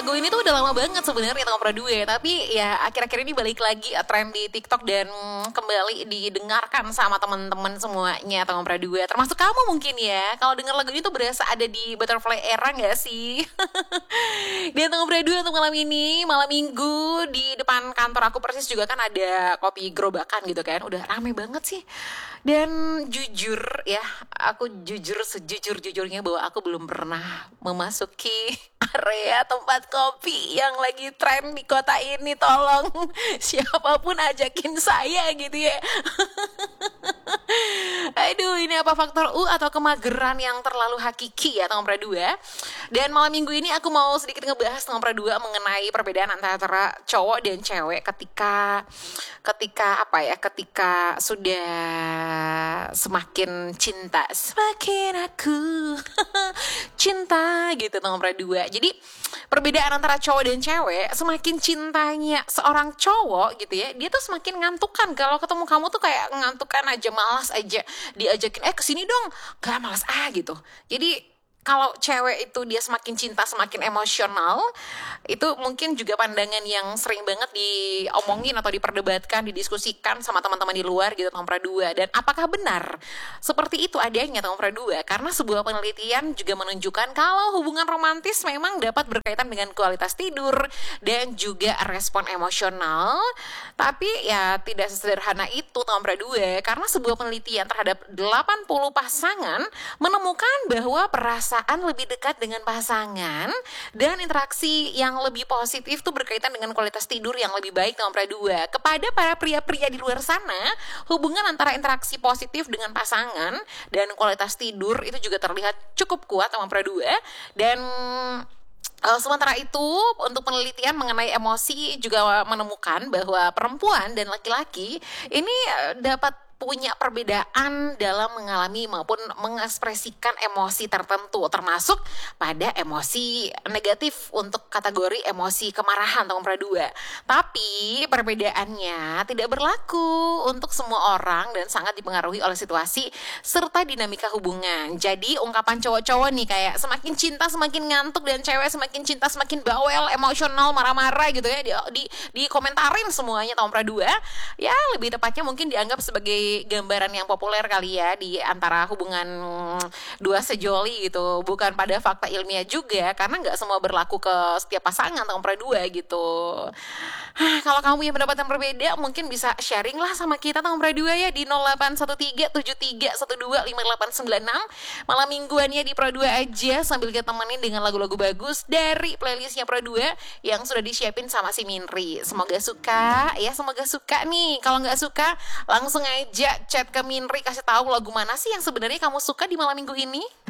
lagu ini tuh udah lama banget sebenarnya Tanggal Pradua, tapi ya akhir-akhir ini balik lagi tren di TikTok dan kembali didengarkan sama teman-teman semuanya Tanggal Pradua. Termasuk kamu mungkin ya. Kalau denger lagu ini tuh berasa ada di butterfly era nggak sih? Dan Tanggal Pradua untuk malam ini, malam Minggu di depan kantor aku persis juga kan ada kopi gerobakan gitu kan. Udah rame banget sih. Dan jujur ya, aku jujur sejujur-jujurnya bahwa aku belum pernah memasuki area tempat kopi yang lagi tren di kota ini. Tolong siapapun ajakin saya gitu ya. Aduh, ini apa faktor atau kemageran yang terlalu hakiki ya Tanggal Pradua. Dan malam minggu ini aku mau sedikit ngebahas Tanggal Pradua mengenai perbedaan antara cowok dan cewek ketika sudah semakin cinta, semakin aku cinta gitu Tanggal Pradua. Jadi perbedaan antara cowok dan cewek, semakin cintanya seorang cowok gitu ya, dia tuh semakin ngantukan. Kalau ketemu kamu tuh kayak ngantukan aja, malas aja, diajakin kesini dong, gak malas gitu. Jadi kalau cewek itu dia semakin cinta, semakin emosional, itu mungkin juga pandangan yang sering banget diomongin atau diperdebatkan, didiskusikan sama teman-teman di luar gitu Tanggal Pradua. Dan apakah benar seperti itu adanya Tanggal Pradua? Karena sebuah penelitian juga menunjukkan kalau hubungan romantis memang dapat berkaitan dengan kualitas tidur dan juga respon emosional. Tapi ya tidak sesederhana itu Tanggal Pradua, karena sebuah penelitian terhadap 80 pasangan menemukan bahwa perasaan lebih dekat dengan pasangan dan interaksi yang lebih positif tuh berkaitan dengan kualitas tidur yang lebih baik Tanggal Pradua. Kepada para pria-pria di luar sana, hubungan antara interaksi positif dengan pasangan dan kualitas tidur itu juga terlihat cukup kuat Tanggal Pradua. Dan sementara itu, untuk penelitian mengenai emosi juga menemukan bahwa perempuan dan laki-laki ini dapat punya perbedaan dalam mengalami maupun mengekspresikan emosi tertentu, termasuk pada emosi negatif untuk kategori emosi kemarahan Tanggal Pradua. Tapi perbedaannya tidak berlaku untuk semua orang dan sangat dipengaruhi oleh situasi serta dinamika hubungan. Jadi ungkapan cowok-cowok nih kayak semakin cinta semakin ngantuk, dan cewek semakin cinta semakin bawel, emosional, marah-marah gitu ya, di komentarin semuanya Tanggal Pradua. Ya lebih tepatnya mungkin dianggap sebagai gambaran yang populer kali ya di antara hubungan dua sejoli gitu, bukan pada fakta ilmiah juga, karena nggak semua berlaku ke setiap pasangan Tanggal Pradua gitu. Kalau kamu punya pendapat yang berbeda, mungkin bisa sharing lah sama kita Tanggal Pradua ya di 081373125896. Malam mingguannya di Pradua aja sambil kita temenin dengan lagu-lagu bagus dari playlistnya Pradua yang sudah disiapin sama si Minri. Semoga suka ya, semoga suka nih. Kalau nggak suka langsung aja chat ke Minri, kasih tahu lagu mana sih yang sebenarnya kamu suka di malam minggu ini.